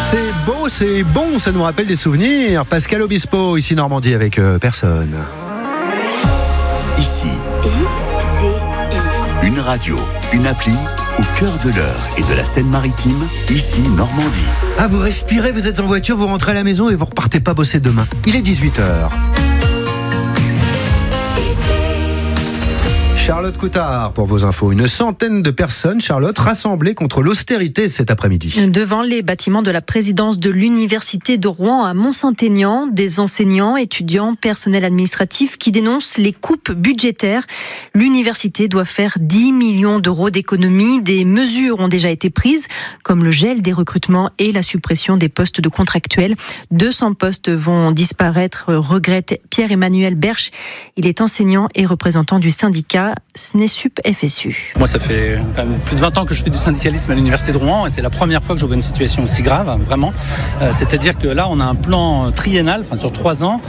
C'est beau, c'est bon, ça nous rappelle des souvenirs. Pascal Obispo, ici Normandie avec personne. Ici, ICI. Une radio, une appli au cœur de l'Eure et de la Seine-Maritime. Ici Normandie. Ah, vous respirez, vous êtes en voiture, vous rentrez à la maison et vous repartez pas bosser demain. Il est 18h. Charlotte Coutard pour vos infos. Une centaine de personnes, Charlotte, rassemblées contre l'austérité cet après-midi. Devant les bâtiments de la présidence de l'université de Rouen à Mont-Saint-Aignan, des enseignants, étudiants, personnel administratif qui dénoncent les coupes budgétaires. L'université doit faire 10 millions d'euros d'économies. Des mesures ont déjà été prises, comme le gel des recrutements et la suppression des postes de contractuels. 200 postes vont disparaître, regrette Pierre-Emmanuel Berche. Il est enseignant et représentant du syndicat SNESUP FSU. Moi, ça fait quand même plus de 20 ans que je fais du syndicalisme à l'université de Rouen et c'est la première fois que je vois une situation aussi grave, vraiment. C'est-à-dire que là, on a un plan triennal, sur 3 ans,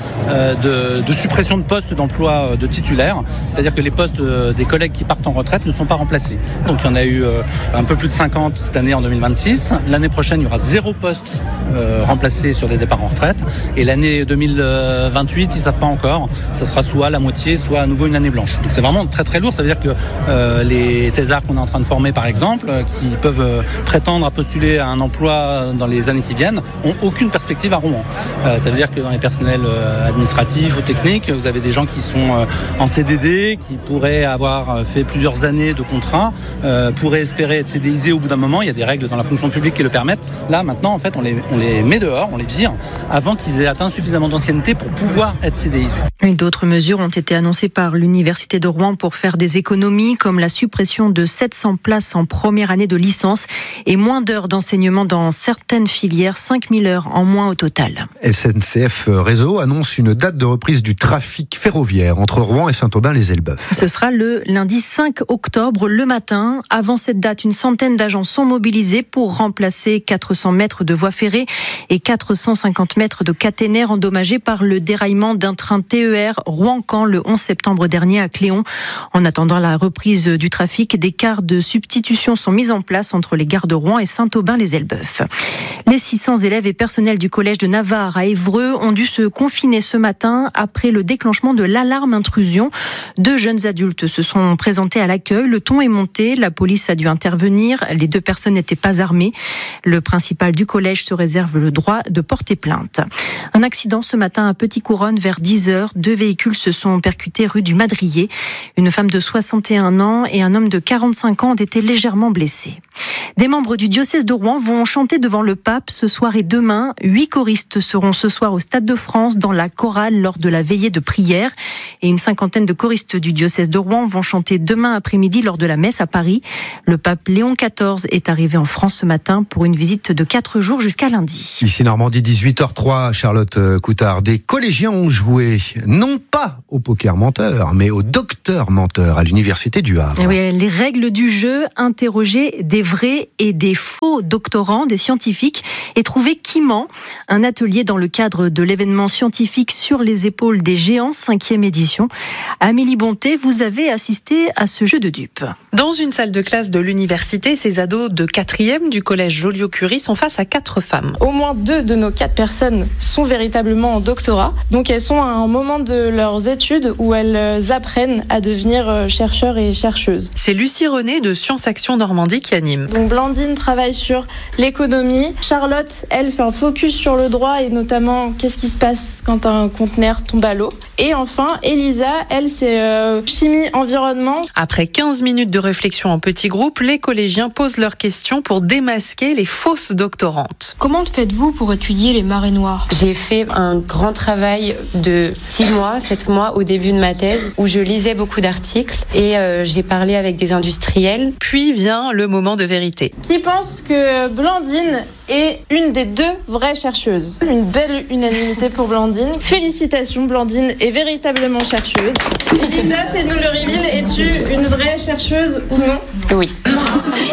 de suppression de postes d'emploi de titulaires. C'est-à-dire que les postes des collègues qui partent en retraite ne sont pas remplacés. Donc, il y en a eu un peu plus de 50 cette année en 2026. L'année prochaine, il y aura 0 poste remplacé sur des départs en retraite. Et l'année 2028, ils ne savent pas encore. Ça sera soit la moitié, soit à nouveau une année blanche. Donc, c'est vraiment très très lourd, ça veut dire que les thésards qu'on est en train de former par exemple, qui peuvent prétendre à postuler à un emploi dans les années qui viennent, ont aucune perspective à Rouen. Ça veut dire que dans les personnels administratifs ou techniques, vous avez des gens qui sont en CDD, qui pourraient avoir fait plusieurs années de contrat, pourraient espérer être CDIsés au bout d'un moment. Il y a des règles dans la fonction publique qui le permettent. Là maintenant en fait on les met dehors, on les vire avant qu'ils aient atteint suffisamment d'ancienneté pour pouvoir être CDIsés. Et d'autres mesures ont été annoncées par l'université de Rouen pour faire des économies, comme la suppression de 700 places en première année de licence et moins d'heures d'enseignement dans certaines filières, 5000 heures en moins au total. SNCF Réseau annonce une date de reprise du trafic ferroviaire entre Rouen et Saint-Aubin-les-Elbeuf. Ce sera le lundi 5 octobre, le matin. Avant cette date, une centaine d'agents sont mobilisés pour remplacer 400 mètres de voies ferrées et 450 mètres de caténaires endommagés par le déraillement d'un train TER Rouen-Caen le 11 septembre dernier à Cléon. En attendant la reprise du trafic, des cars de substitution sont mis en place entre les gares de Rouen et Saint-Aubin-les-Elbeuf. Les 600 élèves et personnels du collège de Navarre à Évreux ont dû se confiner ce matin après le déclenchement de l'alarme intrusion. 2 jeunes adultes se sont présentés à l'accueil. Le ton est monté, la police a dû intervenir. Les 2 personnes n'étaient pas armées. Le principal du collège se réserve le droit de porter plainte. Un accident ce matin à Petit-Couronne vers 10h. 2 véhicules se sont percutés rue du Madrier. Une femme de 61 ans et un homme de 45 ans ont été légèrement blessés. Des membres du diocèse de Rouen vont chanter devant le pape ce soir et demain. 8 choristes seront ce soir au Stade de France dans la chorale lors de la veillée de prière. Et une cinquantaine de choristes du diocèse de Rouen vont chanter demain après-midi lors de la messe à Paris. Le pape Léon XIV est arrivé en France ce matin pour une visite de 4 jours jusqu'à lundi. Ici Normandie, 18h03, Charlotte Coutard. Des collégiens ont joué, non pas au poker menteur, mais au docteur menteur à l'université du Havre. Et oui, les règles du jeu, interroger des vrais et des faux doctorants, des scientifiques, et trouver qui ment. Un atelier dans le cadre de l'événement scientifique Sur les épaules des géants, 5e édition. Amélie Bonté, vous avez assisté à ce jeu de dupes. Dans une salle de classe de l'université, ces ados de 4e du collège Joliot-Curie sont face à 4 femmes. Au moins 2 de nos 4 personnes sont véritablement en doctorat. Donc elles sont à un moment de leurs études où elles apprennent à devenir chercheurs et chercheuses. C'est Lucie René de Sciences Action Normandie qui anime. Donc Blandine travaille sur l'économie. Charlotte, elle, fait un focus sur le droit et notamment qu'est-ce qui se passe quand un conteneur tombe à l'eau. Et enfin, Elisa, elle, c'est chimie, environnement. Après 15 minutes de réflexion en petit groupe, les collégiens posent leurs questions pour démasquer les fausses doctorantes. Comment faites-vous pour étudier les marées noires ? J'ai fait un grand travail de 6 mois, 7 mois au début de ma thèse où je lisais beaucoup d'articles et j'ai parlé avec des industriels. Puis vient le moment de vérité. Qui pense que Blandine est une des 2 vraies chercheuses ? Une belle unanimité pour Blandine. Félicitations, Blandine est véritablement chercheuse. Elisa, fais-nous le reveal. Es-tu une vraie chercheuse ou non ? Oui.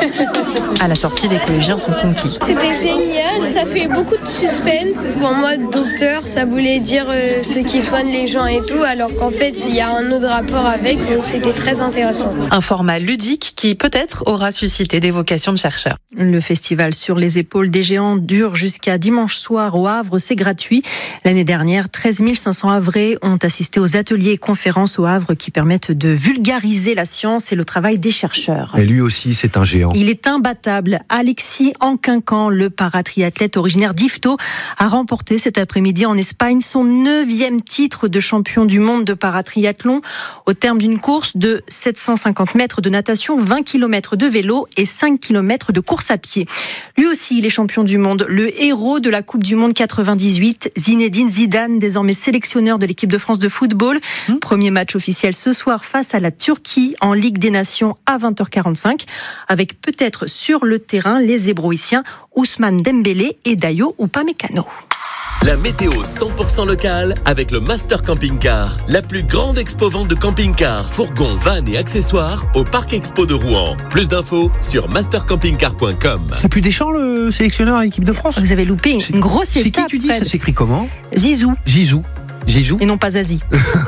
À la sortie, les collégiens sont conquis. C'était génial, ça fait beaucoup de suspense. Pour moi, docteur, ça voulait dire ceux qui soignent les gens et tout, alors qu'en fait, il y a un autre rapport avec, donc c'était très intéressant. Un format ludique qui peut-être aura suscité des vocations de chercheurs. Le festival Sur les épaules des géants dure jusqu'à dimanche soir au Havre, c'est gratuit. L'année dernière, 13 500 Havrais ont assisté aux ateliers et conférences au Havre qui permettent de vulgariser la science et le travail des chercheurs. Et lui aussi, c'est un géant. Il est imbattable. Alexis Anquincan, le paratriathlète originaire d'Yvetot, a remporté cet après-midi en Espagne son 9e titre de champion du monde de paratriathlon au terme d'une course de 750 mètres de natation, 20 km de vélo et 5 km de course à pied. Lui aussi, il est champion du monde, le héros de la Coupe du Monde 98, Zinedine Zidane, désormais sélectionneur de l'équipe de France de football. Premier match officiel ce soir face à la Turquie en Ligue des Nations à 20h45, avec peut-être sur le terrain les Hébroïciens Ousmane Dembélé et Dayo Upamecano. La météo 100% locale avec le Master Camping Car, la plus grande expo-vente de camping-cars, fourgons, vannes et accessoires au Parc Expo de Rouen. Plus d'infos sur mastercampingcar.com. C'est plus Deschamps, le sélectionneur à l'équipe de France? Vous avez loupé une grosse étape. C'est qui tu dis? Fred. Ça s'écrit comment? Zizou. Et non pas Zazie.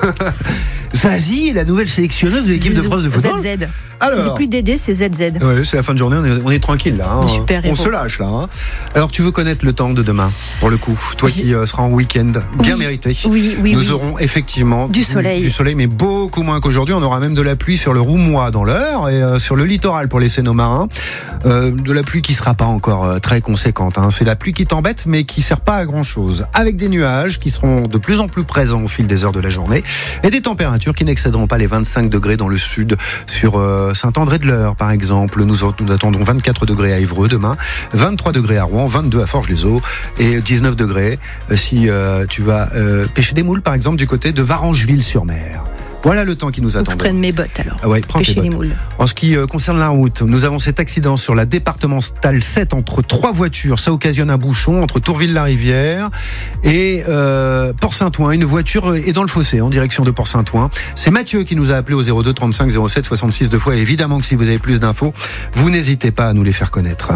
Zazie est la nouvelle sélectionneuse de l'équipe de France de football. ZZ. Alors, c'est plus Dédé, c'est ZZ. Ouais, c'est la fin de journée, on est tranquille là. Hein. Super on héros. se lâche là. Hein. Alors tu veux connaître le temps de demain, pour le coup. Toi qui seras en week-end, bien mérité. Oui. Nous aurons effectivement du soleil. Du soleil, mais beaucoup moins qu'aujourd'hui. On aura même de la pluie sur le Roumois dans l'Eure et sur le littoral pour les Cénomarins. De la pluie qui sera pas encore très conséquente. Hein. C'est la pluie qui t'embête, mais qui sert pas à grand chose. Avec des nuages qui seront de plus en plus présents au fil des heures de la journée et des températures qui n'excéderont pas les 25 degrés dans le sud sur Saint-André-de-l'Eure par exemple. Nous attendons 24 degrés à Évreux demain, 23 degrés à Rouen, 22 à Forges-les-Eaux et 19 degrés si tu vas pêcher des moules par exemple du côté de Varangeville-sur-Mer. Voilà le temps qui nous attend. Je prenne mes bottes alors. Ah ouais, prends tes bottes. Les moules. En ce qui concerne la route, nous avons cet accident sur la départementale 7 entre 3 voitures. Ça occasionne un bouchon entre Tourville-la-Rivière et Port-Saint-Ouen. Une voiture est dans le fossé en direction de Port-Saint-Ouen. C'est Mathieu qui nous a appelé au 02 35 07 66 2 fois. Et évidemment que si vous avez plus d'infos, vous n'hésitez pas à nous les faire connaître.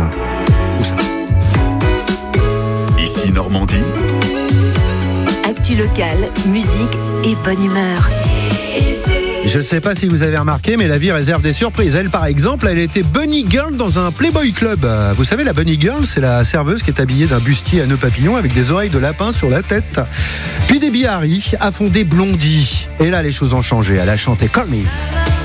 Ici Normandie. Actu locale, musique et bonne humeur. Je ne sais pas si vous avez remarqué, mais la vie réserve des surprises. Elle, par exemple, elle était Bunny Girl dans un Playboy Club. Vous savez, la Bunny Girl, c'est la serveuse qui est habillée d'un bustier à nœud papillon avec des oreilles de lapin sur la tête. Puis Debbie Harry a fondé Blondie. Et là, les choses ont changé. Elle a chanté Call Me.